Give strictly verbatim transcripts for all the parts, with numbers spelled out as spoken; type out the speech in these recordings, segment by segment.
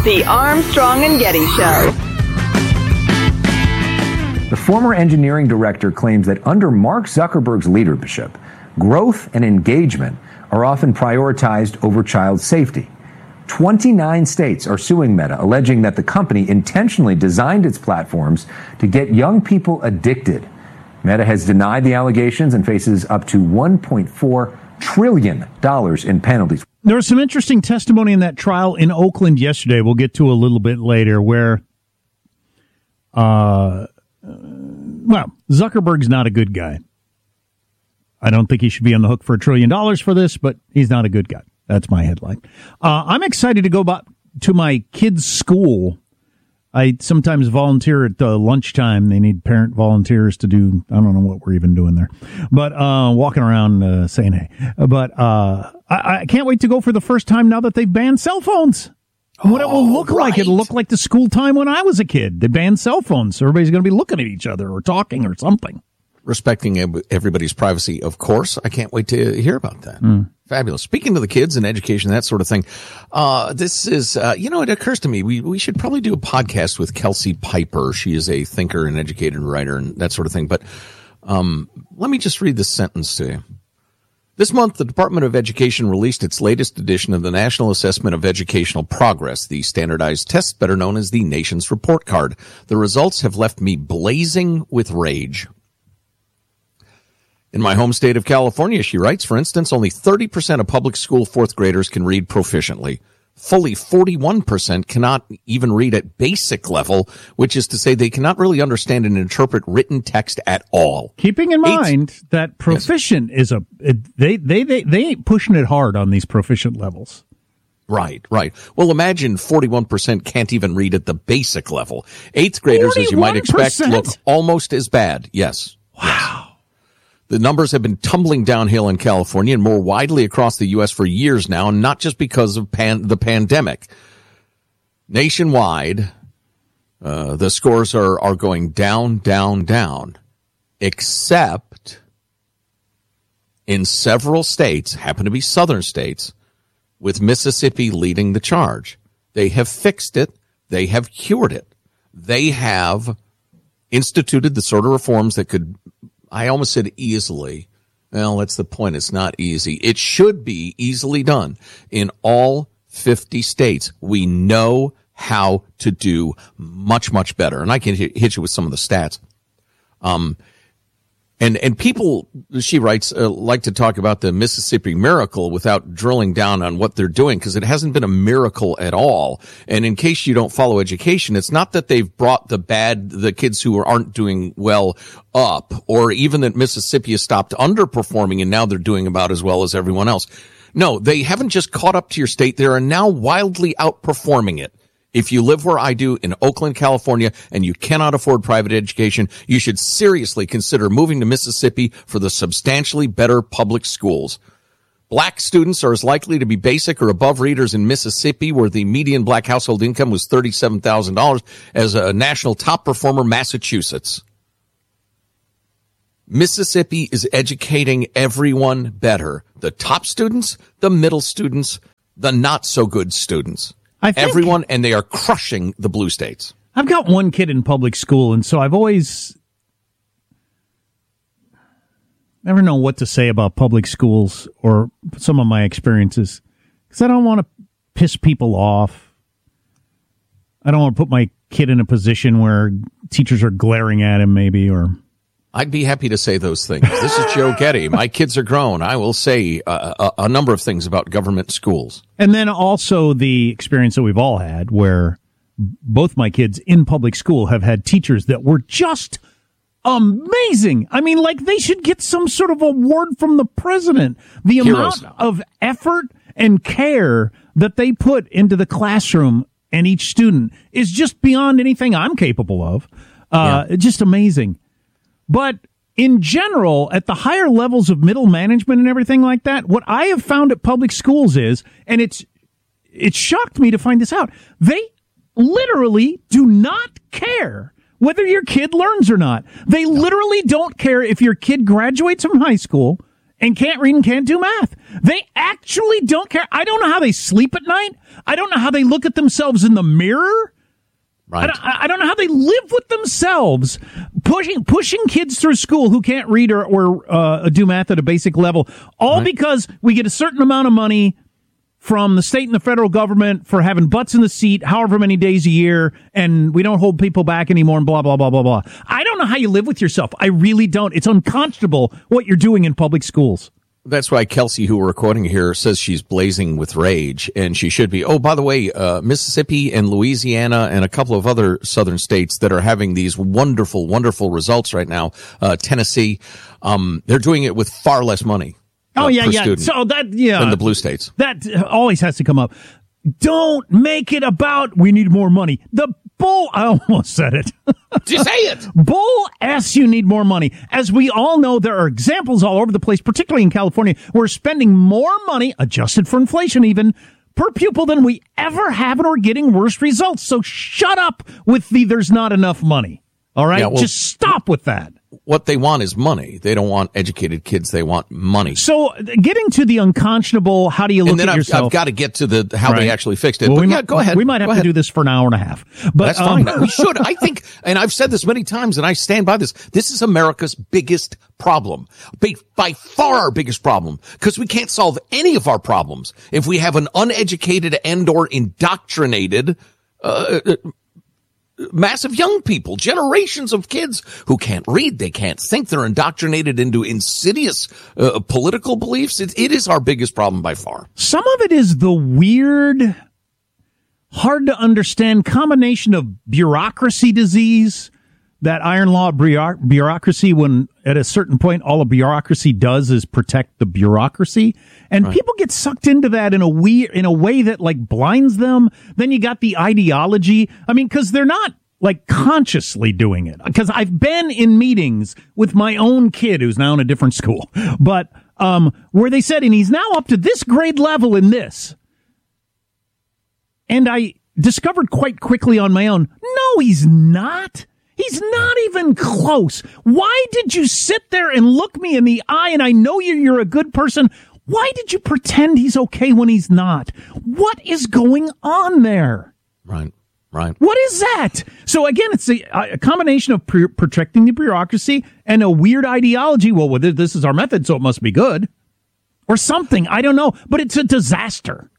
The Armstrong and Getty Show. The former engineering director claims that under Mark Zuckerberg's leadership, growth and engagement are often prioritized over child safety. twenty-nine states are suing Meta, alleging that the company intentionally designed its platforms to get young people addicted. Meta has denied the allegations and faces up to one point four trillion dollars in penalties. There was some interesting testimony in that trial in Oakland yesterday. We'll get to a little bit later where, uh, well, Zuckerberg's not a good guy. I don't think he should be on the hook for a trillion dollars for this, but he's not a good guy. That's my headline. Uh, I'm excited to go back to my kids' school. I sometimes volunteer at uh, lunchtime. They need parent volunteers to do, I don't know what we're even doing there, but uh, walking around uh, saying hey. But uh, I, I can't wait to go for the first time now that they've banned cell phones. Oh, what it will look right. like. It'll look like the school time when I was a kid. They banned cell phones, so everybody's going to be looking at each other or talking or something. Respecting everybody's privacy, of course. I can't wait to hear about that. Mm. Fabulous. Speaking to the kids and education, that sort of thing. Uh, this is, uh, you know, it occurs to me, we, we should probably do a podcast with Kelsey Piper. She is a thinker and educated writer and that sort of thing. But, um, let me just read this sentence to you. This month, the Department of Education released its latest edition of the National Assessment of Educational Progress, the standardized test better known as the nation's report card. The results have left me blazing with rage. In my home state of California, she writes, for instance, only thirty percent of public school fourth graders can read proficiently. Fully forty-one percent cannot even read at basic level, which is to say they cannot really understand and interpret written text at all. Keeping in mind Eight, that proficient yes. is a, it, they, they, they, they ain't pushing it hard on these proficient levels. Right, right. Well, imagine forty-one percent can't even read at the basic level. Eighth graders, as you might expect, look almost as bad. Yes. Wow. Yes. The numbers have been tumbling downhill in California and more widely across the U S for years now, and not just because of pan- the pandemic. Nationwide, uh, the scores are, are going down, down, down, except in several states, happen to be southern states, with Mississippi leading the charge. They have fixed it. They have cured it. They have instituted the sort of reforms that could, I almost said easily. Well, that's the point. It's not easy. It should be easily done in all fifty states. We know how to do much, much better. And I can hit you with some of the stats. Um, and, and people, she writes, uh, like to talk about the Mississippi miracle without drilling down on what they're doing, because it hasn't been a miracle at all. And in case you don't follow education, it's not that they've brought the bad, the kids who aren't doing well up, or even that Mississippi has stopped underperforming and now they're doing about as well as everyone else. No, they haven't just caught up to your state. They are now wildly outperforming it. If you live where I do in Oakland, California, and you cannot afford private education, you should seriously consider moving to Mississippi for the substantially better public schools. Black students are as likely to be basic or above readers in Mississippi, where the median black household income was thirty-seven thousand dollars, as a national top performer, Massachusetts. Mississippi is educating everyone better. The top students, the middle students, the not-so-good students. I think everyone, and they are crushing the blue states. I've got one kid in public school, and so I've always never know what to say about public schools or some of my experiences, because I don't want to piss people off. I don't want to put my kid in a position where teachers are glaring at him, maybe, or... I'd be happy to say those things. This is Joe Getty. My kids are grown. I will say a, a, a number of things about government schools. And then also the experience that we've all had where both my kids in public school have had teachers that were just amazing. I mean, like they should get some sort of award from the president. The Heroes. amount of effort and care that they put into the classroom and each student is just beyond anything I'm capable of. Uh, yeah. Just amazing. But in general, at the higher levels of middle management and everything like that, what I have found at public schools is, and it's it shocked me to find this out, they literally do not care whether your kid learns or not. They literally don't care if your kid graduates from high school and can't read and can't do math. They actually don't care. I don't know how they sleep at night. I don't know how they look at themselves in the mirror. Right. I don't, I don't know how they live with themselves, pushing pushing kids through school who can't read or, or uh, do math at a basic level, all right. because we get a certain amount of money from the state and the federal government for having butts in the seat however many days a year, and we don't hold people back anymore, and blah, blah, blah, blah, blah. I don't know how you live with yourself. I really don't. It's unconscionable what you're doing in public schools. That's why Kelsey, who we're quoting here, says she's blazing with rage, and she should be. Oh, by the way, uh, Mississippi and Louisiana and a couple of other southern states that are having these wonderful, wonderful results right now, uh, Tennessee, um, they're doing it with far less money. Oh, uh, yeah, per yeah. student So that, yeah. than the blue states. That always has to come up. Don't make it about we need more money. The bull, I almost said it. Just say it. Bull S, you need more money. As we all know, there are examples all over the place, particularly in California. We're spending more money, adjusted for inflation even, per pupil than we ever have, and we're getting worse results. So shut up with the there's not enough money. All right? Yeah, well, just stop with that. What they want is money. They don't want educated kids. They want money. So getting to the unconscionable, how do you look and then at I've, yourself? I've got to get to the how right. they actually fixed it. Well, but we yeah, might, go ahead. We might have go to ahead. do this for an hour and a half. But That's um, fine. We should. I think, and I've said this many times, and I stand by this. This is America's biggest problem, by, by far our biggest problem, because we can't solve any of our problems if we have an uneducated and or indoctrinated uh, mass of young people, generations of kids who can't read, they can't think, they're indoctrinated into insidious uh, political beliefs. It, it is our biggest problem by far. Some of it is the weird, hard to understand combination of bureaucracy disease, that iron law bureaucracy, when at a certain point all a bureaucracy does is protect the bureaucracy, and right. people get sucked into that in a weird, in a way that like blinds them. Then you got the ideology. I mean, because they're not like consciously doing it. Because I've been in meetings with my own kid who's now in a different school, but um, where they said, and he's now up to this grade level in this, and I discovered quite quickly on my own, no, he's not. He's not even close. Why did you sit there and look me in the eye? And I know you're, you're a good person. Why did you pretend he's okay when he's not? What is going on there? Right, right. What is that? So again, it's a, a combination of pre- protecting the bureaucracy and a weird ideology. Well, well, this is our method, so it must be good. Or something. I don't know. But it's a disaster.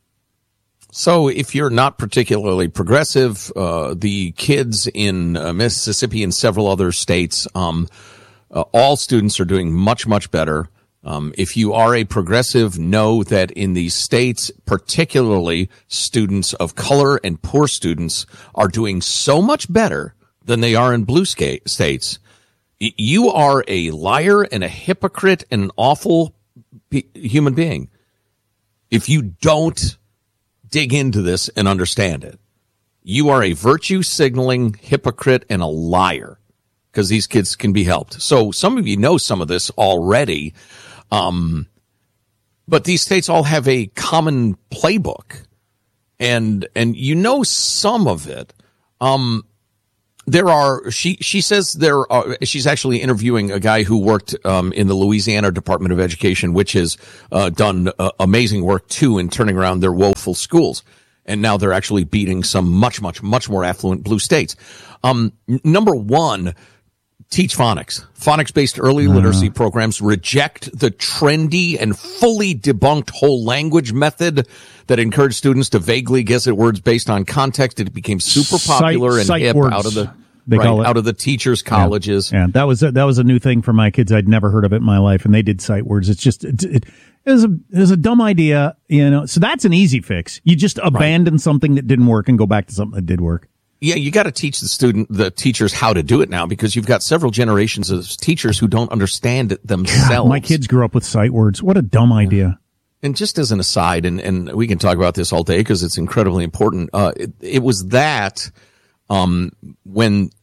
So if you're not particularly progressive, uh, the kids in uh, Mississippi and several other states, um, uh, all students are doing much, much better. Um, if you are a progressive, know that in these states, particularly students of color and poor students are doing so much better than they are in blue sca- states. Y- you are a liar and a hypocrite and an awful be- human being if you don't dig into this and understand it. You are a virtue signaling hypocrite and a liar, because these kids can be helped. So some of you know some of this already. Um, but these states all have a common playbook, and, and you know some of it. Um, there are, she, she says there are, she's actually interviewing a guy who worked, um, in the Louisiana Department of Education, which has, uh, done uh, amazing work too in turning around their woeful schools. And now they're actually beating some much, much, much more affluent blue states. Um, n- number one, teach phonics. Phonics-based early uh. literacy programs reject the trendy and fully debunked whole language method that encouraged students to vaguely guess at words based on context. It became super popular sight, and sight hip words, out of the they right, call it. out of the teachers' colleges. Yeah, yeah. that was a, that was a new thing for my kids. I'd never heard of it in my life, and they did sight words. It's just it, it, it was a it was a dumb idea, you know. So that's an easy fix. You just abandon right. something that didn't work and go back to something that did work. Yeah, you got to teach the student, the teachers how to do it now, because you've got several generations of teachers who don't understand it themselves. God, my kids grew up with sight words. What a dumb idea. And just as an aside, and, and we can talk about this all day because it's incredibly important. Uh, it, it was that, um, when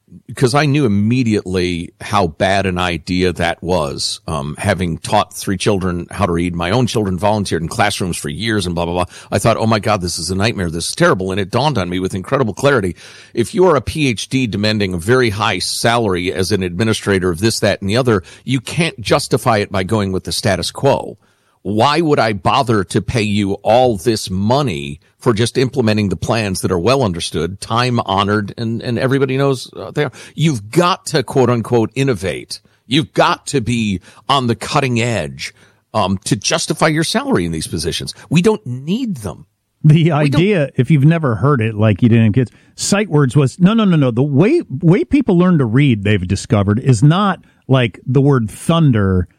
because I knew immediately how bad an idea that was. Um, having taught three children how to read, my own children volunteered in classrooms for years and blah, blah, blah. I thought, oh my God, this is a nightmare. This is terrible. And it dawned on me with incredible clarity. If you are a P H D demanding a very high salary as an administrator of this, that, and the other, you can't justify it by going with the status quo. Why would I bother to pay you all this money for just implementing the plans that are well understood, time honored, and, and everybody knows uh, they are? You've got to, quote unquote, innovate. You've got to be on the cutting edge um, to justify your salary in these positions. We don't need them. The idea, if you've never heard it, like you didn't have kids, sight words was, no, no, no, no. The way, way people learn to read, they've discovered, is not like the word thunder.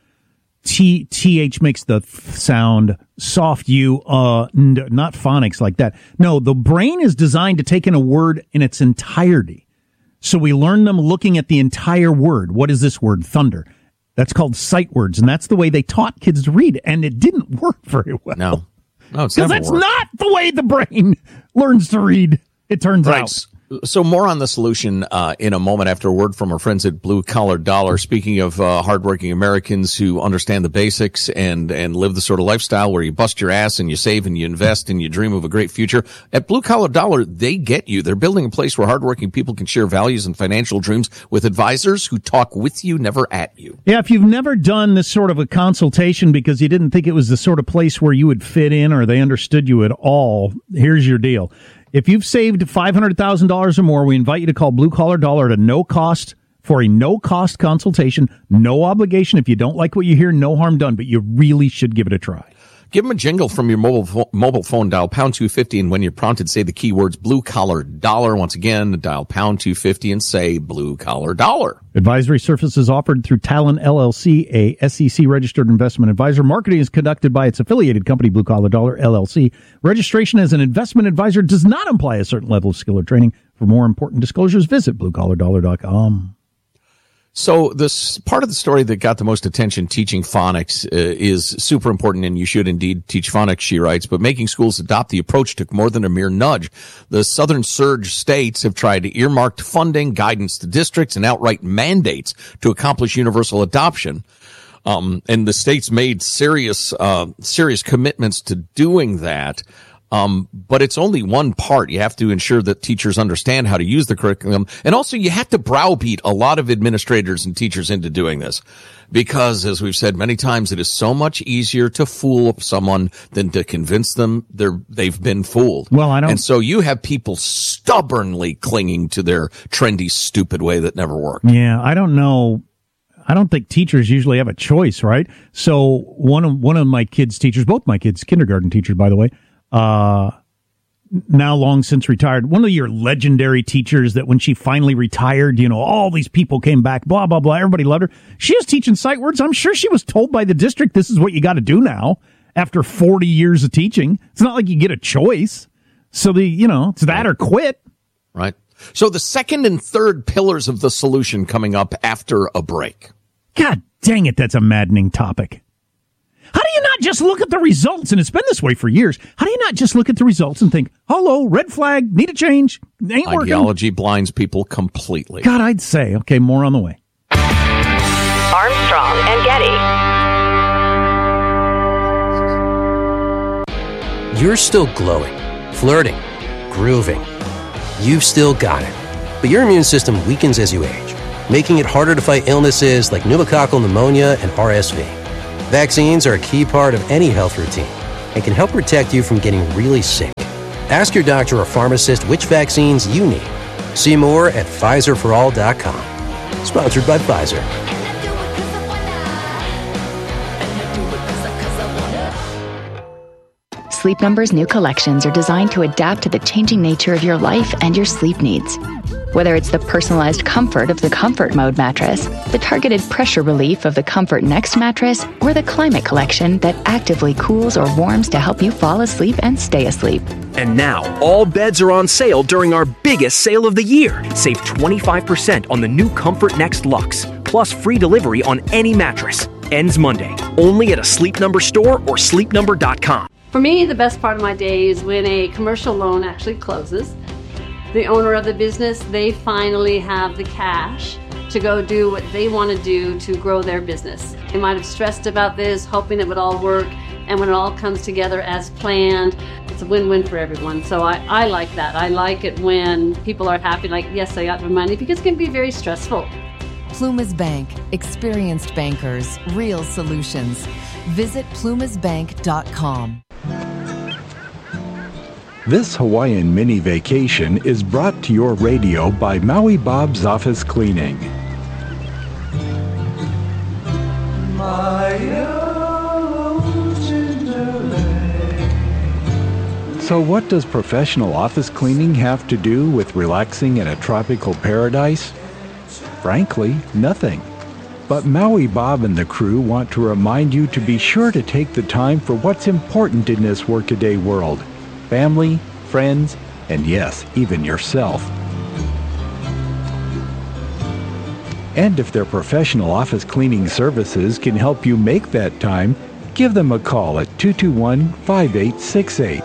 T, th makes the th sound, soft U, uh, n- not phonics like that. No, the brain is designed to take in a word in its entirety. So we learn them looking at the entire word. What is this word? Thunder. That's called sight words. And that's the way they taught kids to read. And it didn't work very well. No. No, it's Because never that's worked. not the way the brain learns to read, it turns Right. out. So more on the solution uh, in a moment after a word from our friends at Blue Collar Dollar. Speaking of uh, hardworking Americans who understand the basics and and live the sort of lifestyle where you bust your ass and you save and you invest and you dream of a great future, at Blue Collar Dollar, they get you. They're building a place where hardworking people can share values and financial dreams with advisors who talk with you, never at you. Yeah, if you've never done this sort of a consultation because you didn't think it was the sort of place where you would fit in or they understood you at all, here's your deal. If you've saved five hundred thousand dollars or more, we invite you to call Blue Collar Dollar at a no cost for a no cost consultation, no obligation. If you don't like what you hear, no harm done, but you really should give it a try. Give them a jingle from your mobile fo- mobile phone. Dial pound two fifty, and when you're prompted, say the keywords Blue Collar Dollar. Once again, dial pound two fifty and say Blue Collar Dollar. Advisory services offered through Talon L L C, a S E C registered investment advisor. Marketing is conducted by its affiliated company, Blue Collar Dollar L L C. Registration as an investment advisor does not imply a certain level of skill or training. For more important disclosures, visit blue collar dollar dot com. So this part of the story that got the most attention, teaching phonics, uh, is super important, and you should indeed teach phonics, she writes, but making schools adopt the approach took more than a mere nudge. The Southern Surge states have tried earmarked funding, guidance to districts, and outright mandates to accomplish universal adoption. Um, and the states made serious, uh, serious commitments to doing that. Um, but it's only one part. You have to ensure that teachers understand how to use the curriculum. And also you have to browbeat a lot of administrators and teachers into doing this. Because, as we've said many times, it is so much easier to fool someone than to convince them they're, they've been fooled. Well, I don't. And so you have people stubbornly clinging to their trendy, stupid way that never worked. Yeah, I don't know. I don't think teachers usually have a choice, right? So one of, one of my kids' teachers, both my kids, kindergarten teachers, by the way, uh, now long since retired, one of your legendary teachers that when she finally retired, you know, all these people came back, blah, blah, blah. Everybody loved her. She was teaching sight words. I'm sure she was told by the district, this is what you got to do now after forty years of teaching. It's not like you get a choice. So the, you know, it's that or quit. Right. So the second and third pillars of the solution coming up after a break. God dang it. That's a maddening topic. How do you not just look at the results? And it's been this way for years. How do you not just look at the results and think, hello, red flag, need a change, ain't working? Ideology blinds people completely. God, I'd say. Okay, more on the way. Armstrong and Getty. You're still glowing, flirting, grooving. You've still got it. But your immune system weakens as you age, making it harder to fight illnesses like pneumococcal pneumonia and R S V. Vaccines are a key part of any health routine and can help protect you from getting really sick. Ask your doctor or pharmacist which vaccines you need. See more at Pfizer for all dot com. Sponsored by Pfizer. Sleep Number's new collections are designed to adapt to the changing nature of your life and your sleep needs. Whether it's the personalized comfort of the Comfort Mode mattress, the targeted pressure relief of the Comfort Next mattress, or the Climate Collection that actively cools or warms to help you fall asleep and stay asleep. And now, all beds are on sale during our biggest sale of the year. Save twenty-five percent on the new Comfort Next Luxe, plus free delivery on any mattress. Ends Monday, only at a Sleep Number store or sleep number dot com. For me, the best part of my day is when a commercial loan actually closes. the owner of the business, they finally have the cash to go do what they want to do to grow their business. They might have stressed about this, hoping it would all work, and when it all comes together as planned, it's a win-win for everyone. So I, I like that. I like it when people are happy, like, yes, I got the money, because it can be very stressful. Plumas Bank. Experienced bankers. Real solutions. Visit plumas bank dot com. This Hawaiian mini vacation is brought to your radio by Maui Bob's Office Cleaning. So what does professional office cleaning have to do with relaxing in a tropical paradise? Frankly, nothing. But Maui Bob and the crew want to remind you to be sure to take the time for what's important in this workaday world. Family, friends, and yes, even yourself. And if their professional office cleaning services can help you make that time, give them a call at two two one, five eight six eight.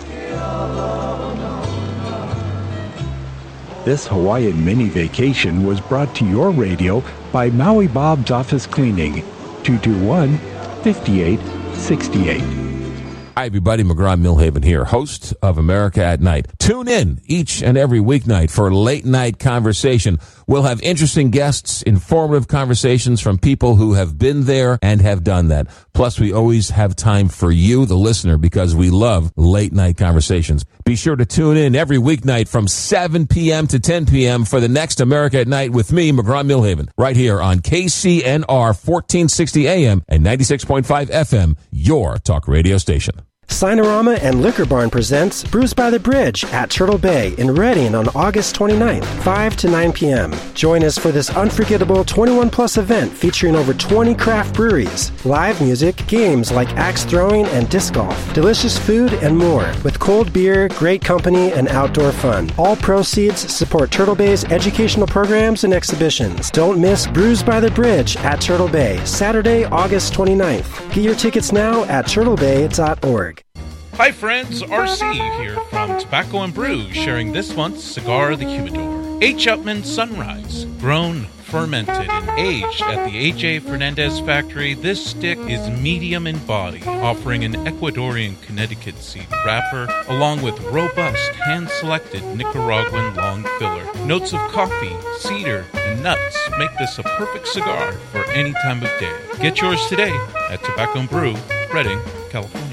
This Hawaiian mini vacation was brought to your radio by Maui Bob's Office Cleaning, two two one, five eight six eight. Hi, everybody. McGraw Millhaven here, host of America at Night. Tune in each and every weeknight for Late Night Conversation. We'll have interesting guests, informative conversations from people who have been there and have done that. Plus, we always have time for you, the listener, because we love late night conversations. Be sure to tune in every weeknight from seven p.m. to ten p.m. for the next America at Night with me, McGraw Millhaven, right here on K C N R fourteen sixty A M and ninety-six point five F M, your talk radio station. Sinorama and Liquor Barn presents Brews by the Bridge at Turtle Bay in Reading on August twenty-ninth, five to nine p.m. Join us for this unforgettable twenty-one plus event featuring over twenty craft breweries, live music, games like axe throwing and disc golf, delicious food, and more, with cold beer, great company, and outdoor fun. All proceeds support Turtle Bay's educational programs and exhibitions. Don't miss Brews by the Bridge at Turtle Bay, Saturday, August twenty-ninth. Get your tickets now at turtle bay dot org. Hi friends, R C here from Tobacco and Brew, sharing this month's Cigar of the Humidor. H. Upmann Sunrise, grown, fermented, and aged at the A J Fernandez factory, this stick is medium in body, offering an Ecuadorian Connecticut seed wrapper, along with robust, hand-selected Nicaraguan long filler. Notes of coffee, cedar, and nuts make this a perfect cigar for any time of day. Get yours today at Tobacco and Brew, Reading, California.